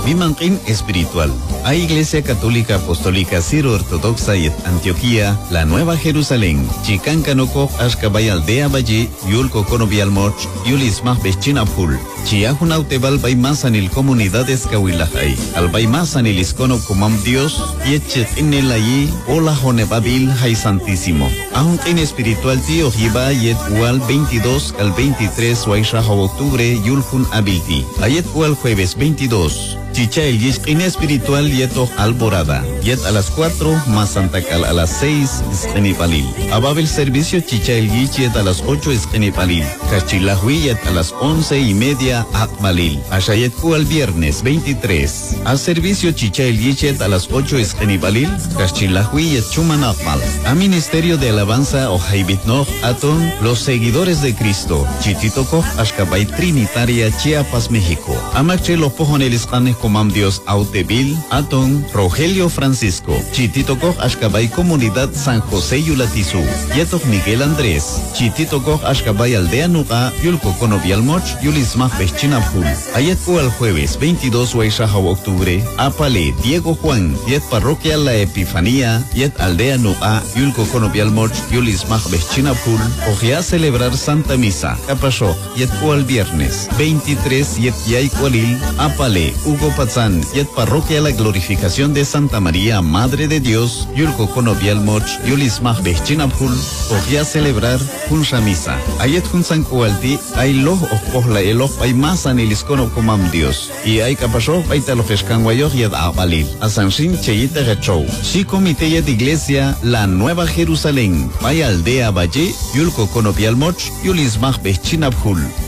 Vimanqin espiritual. A Iglesia Católica Apostólica Ciro-Ortodoxa y Antioquía, la Nueva Jerusalén, Chicancanocoj Ashkabay Aldea Valle, Yulco Conovialmoch, Yulismah Bechinapul, Chiajunautebal Baimasanil Comunidades Kawilajay, Albaimasanil Iscono Comam Dios, Yechet Inelayi, Ola Jonebabil Hay Santísimo. Aunque espiritual tío Jiba Yet Ual 22 al 23 Waishaja octubre Yulfun Abilti. Ayet Ual jueves 22. Chicha el Yishkin espiritual Yeto Alborada. Yet a las 4 más Santacal a las 6 Iskenipalil. Abab el servicio Chicha el Yichet a las 8 Iskenipalil. Cachilahui Yet a las 11:30 Akmalil. Ashayet Ual viernes 23. A servicio Chicha el Yichet a las 8 Iskenipalil. Cachilahui Yet Chuman Akmal. A ministerio de alabanza o Haibitnoch Aton los seguidores de Cristo. Chititokoch Ashkabay Trinitaria Chiapas México. Amachelo Pojonelis Kanes Comam Dios Autevil, Aton, Rogelio Francisco, Chititokoch Ashkabay Comunidad San José Yulatizu, Yetok Miguel Andrés, Chititokoch Ashkabay Aldea Nuga, Yulco Conovialmoch, Yulismah Bechinapul, Ayetco al jueves 22 Waishaja octubre, Apale, Diego Juan, Yet Parroquia La Epifanía, Yet Aldea Nuga, Yulco Conovialmoch, Yulismah Bechinapul, Ojea celebrar Santa Misa, Capasho, Yetco al viernes 23 Yet Yaicualil, Apale, Hugo Pazán, Yet Parroquia La Glorificación de Santa María, Madre de Dios, Yulco Conovialmoch, Yulismah Bechinapul, Ojea celebrar Junsha Misa. Ayet Junsan Kualti, hay loh Ojpohla Eloh, hay más aniliscono comam Dios. Y hay Capasho, hay talofescanguayo Yet Abalil, Asanshin Cheyita Gachou. Si comité Yet Iglesia, La Nueva Jerusalén, hay Aldea Valle, Yulco Conovialmoch, Yulismah Bechinapul.